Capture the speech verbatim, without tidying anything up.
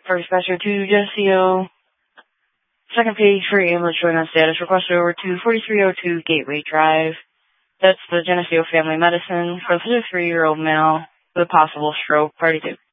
First dispatcher to Geneseo. Second page for ambulance showing on status. Requested over to forty-three oh two Gateway Drive. That's the Geneseo Family Medicine for the three-year-old male with a possible stroke. Party two.